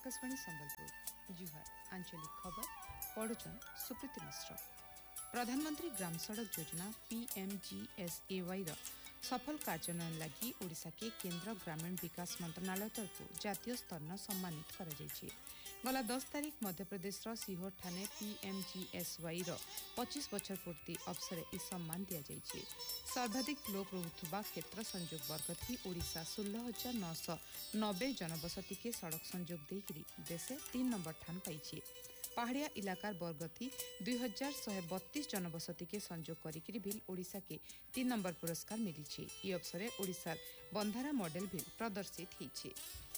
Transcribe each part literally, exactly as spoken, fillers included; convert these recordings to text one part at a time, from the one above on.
आकाशवाणी संबलपुर जुहार आंचलिक खबर पढ़ुचन सुकृति मिश्र। प्रधानमंत्री ग्राम सड़क योजना पीएमजीएसएवाई सफल कार्यान्वयन लगी ओडिशा के केंद्र ग्रामीण विकास मंत्रणालय तरफ जातीय स्तर सम्मानित कर गला दस तारीख मध्यप्रदेश सीहोर ठाणे पीएमजीएसवाई पच्चीस बछर पूर्ति अवसर इ सम्मान दि जाइए। सर्वाधिक लोक रुथुबा क्षेत्र संजोग वर्ग थी ओडिशा सोलह हजार नौश नब्बे जनबसती के सड़क संजोग देकरी देशे तीन नंबर ठान पाई। पहाड़िया इलाकार वर्ग थी दुई हजार शहे बत्तीस जनबसती के संजोग करिकी बिल ओडिशा के तीन नंबर पुरस्कार मिली। ये अवसर ओडिशार बंधारा मॉडल बिल प्रदर्शित होइछे।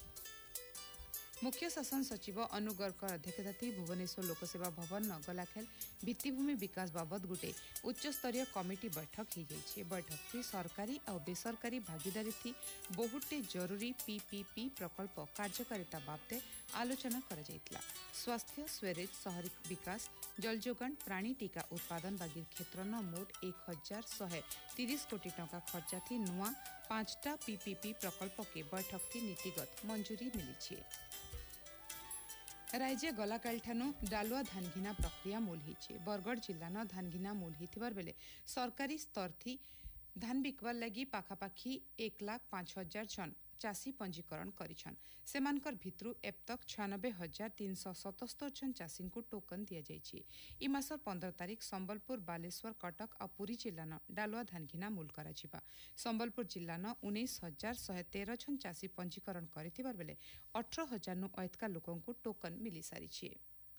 मुख्य शासन सचिव अनुगरकर अध्यक्षता भुवनेश्वर लोकसेवा भवन गलाखेल भित्तिभूमि विकास बाबद गोटे उच्च स्तरीय कमिटी बैठक हो जाइए। बैठक थी सरकारी और बेसरकारी भागीदारी थी बहुटे जरूरी पीपीपी प्रकल्प कार्यकारिता बाबदे आलोचना कर जाइतला। स्वास्थ्य स्वेरेज शहरी विकास जलजोगान प्राणी टीका उत्पादन बागी क्षेत्र न मोट एक हजार शहे तीस कोटी टंका खर्चा थी नुआ पांचटा पीपीपी प्रकल्प के बैठक थी नीतिगत मंजूरी मिली। राज्य गलाकाल ठानु डालुआ धान घिना प्रक्रिया मूल होइछे। बरगढ़ जिल्ला न धान घिना मूल होइथिबार बेले सरकारी स्तर थी धान बिकवार लगी पाखापाखी एक लाख पांच हजार जन चाषी पंजीकरण करिछन। सेमानकर भितरु अब तक छियानबे हजार तीन सौ सतहत्तर जन चाषी को टोकन दिया जाइए। इ मासर पंद्रह तारीख संबलपुर बालेश्वर कटक और पुरी जिल्ला न डालुआ धान घिना मूल कराजिबा। संबलपुर जिल्ला न उन्नीस हजार शहे तेरह जन चाषी पंजीकरण करिथिबार बेले अठारह हजार नु अयतका लोकों को टोकन मिली सारिछे।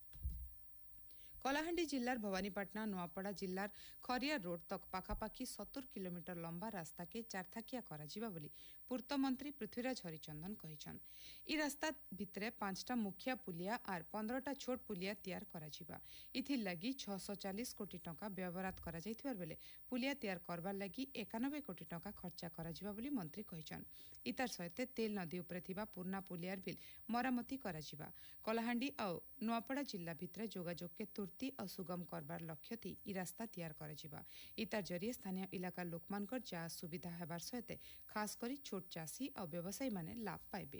कलाहांडी जिल्लार भवानीपाटना नुआपड़ा जिल्लार खरिया रोड तक पाखापाखी सत्तर किलोमीटर लंबा रास्ता के चारथाकिया कराजिबा बोली पूर्त मंत्री पृथ्वीराज हरिचंदन कहिछन। इ रास्ता भितरे पांचटा मुखिया पुलिया और पंद्रहटा छोट पुलिया तैयार कराजिबा। इथि लगी छह सौ चालीस कोटी टंका व्यवहार करा जाइथिबार बेले पुलिया तैयार करबार लगी एकानबे कोटी टंका खर्चा कराजिबा बोली मंत्री कहिछन। इतार सहित तेल नदी उपरे थिबा पुरना पुलियार बिल मरामती कराजिबा। कलाहांडी और नुआपड़ा जिल्ला भितरे जोगाजोग के तुर्ती और सुगम करबार लक्ष्य थी इ रास्ता तैयार कराजिबा। इतार जरिए स्थानीय इलाका लोकमानकर जा सुविधा हेबार सहित खास करी छोट चाषी और व्यवसायी माने लाभ पाइबे।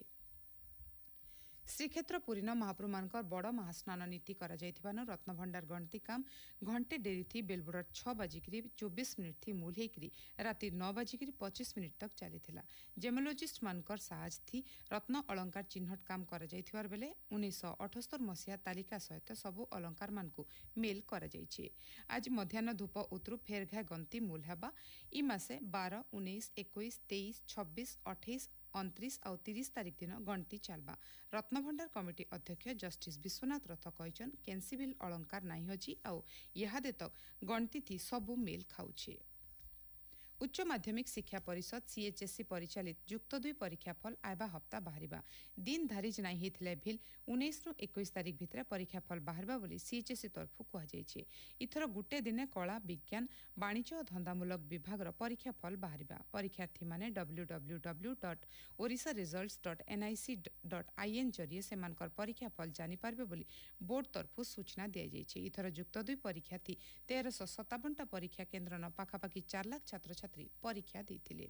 श्रीक्षेत्र पुरी न महाप्रभु मानकर बड़ महास्नान नीति करा जाइथिबानो रत्नभंडार गणती काम घंटे डेरी थी बेलबुड़ छह बाजिकी चौबीस मिनिट थी मूल होकरी राति नौ बाजिकी पच्चीस मिनिट तक चलीथिला। जेमोलॉजिस्ट मानकर साहज थी रत्न अलंकार चिन्हट काम करा जाइथिबार बेले उन्नीस सौ अठहत्तर मसीहा तालिका सहित सबु अलंकार मानकु मेल करा जाइछे। आज मध्याह्न धूप उतरु फेर घाय गंती मूल हेबा। इ मासे बारह उन्नीस इक्कीस तेईस छब्बीस अठाईस उनतीस और तीस तारीख दिन गणती चलबा। रत्नभंडार कमिटी अध्यक्ष जस्टिस विश्वनाथ रथ कहिछन केन्सिबिल अलंकार नाही होजी और यहादे तक गणती थी सबु मेल खाउछे। उच्च माध्यमिक शिक्षा परिषद सीएचएससी परिचालित जुक्त दुई परीक्षा फल आयबा हप्ता बाहरिबा। दिन धारिज नाही हेथिले भिल उन्नीस रु इक्कीस तारीख भितर परीक्षा फल बाहरिबा बोली सीएचएससी तरफ कुहा जायछे। इथर गुटे दिने कला विज्ञान वाणिज्य और धंदामूलक विभाग परीक्षा फल बाहरिबा। परीक्षार्थी माने W W W dot Odisha results dot NIC dot IN जरिए सेमानकर परीक्षा फल जानि पारबे बोली बोर्ड तरफ सूचना दिया जायछे। इथर जुक्त दुई परीक्षार्थी तेरह सौ सत्तावनटा परीक्षा केन्द्र न पाखापाखी चार लाख छात्र परीक्षा देथिले।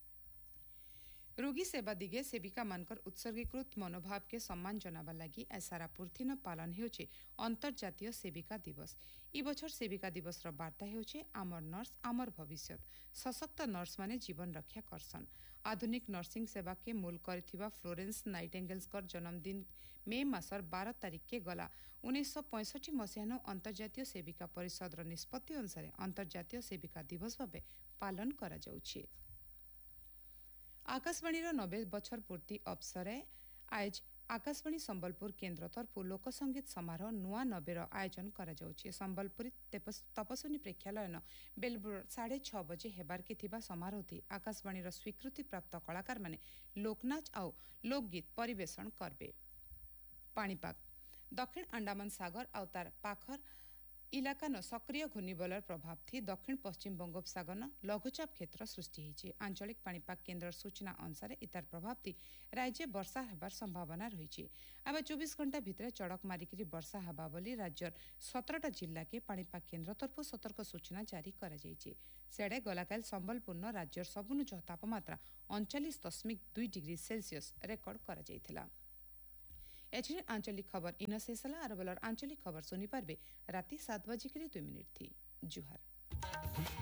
रोगी सेवा दिगे सेविका मानकर उत्सर्गीकृत मनोभाव के सम्मान जनाबा लगी सारा पृथ्वी न पालन हेउछे अंतर्जातीय सेविका दिवस। इ बछर सेविका दिवस र वार्ता हेउछे आमर नर्स आमर भविष्यत। सशक्त नर्स माने जीवन रक्षा करसन। आधुनिक नर्सिंग सेवा के मूल करथिबा फ्लोरेंस नाइटिंगेल्स कर जन्मदिन मे मासर बारह तारीख के गला उन्नीस सौ पैंसठ मसीहा अंतर्जातीय सेविका परिषद र निष्पत्ति अनुसार अंतर्जातीय सेविका दिवस भावे पालन करा जाउछे। आकाशवाणी नब्बे बछर पूर्ति अवसरे आज आकाशवाणी संबलपुर केन्द्र तरफ लोकसंगीत समारोह नुआ नब्बे आयोजन करा जाउछे। संबलपुरी तपस्विनी प्रेक्षालय न बेलबुड़ साढ़े छह बजे हेबार के थिबा समारोह थी आकाशवाणी स्वीकृति प्राप्त कलाकार माने लोकनाच और लोकगीत परिवेषण करबे। पाणीपाग दक्षिण अंडमान सागर और तार पाखर इलाका न सक्रिय घूर्णिबलर प्रभाव थी दक्षिण पश्चिम बंगोपसागर न लघुचाप क्षेत्र सृष्टि होइछे। आंचलिक पाणीपाग केन्द्र सूचना अनुसार इतार प्रभाव थी राज्य वर्षा हेबार संभावना रही। अब चौबीस घंटा भितर चढ़क मारिकी वर्षा हेबा बोली राज्यर सतरटा जिल्ला के पाणीपाग केन्द्र तरफ सतर्क सूचना जारी करा जायछे। सेडे गलाकाल संबलपुर न राज्यर सबुनु तापमात्रा उनचालीस दशमिक दुई डिग्री सेल्सियस रेकर्ड करा जायथिला। एछिन आंचलिक खबर इन शेष होला आर बेलर आंचलिक खबर सुनी पारबे राति सात बजिक दुई मिनिट थी जुहार।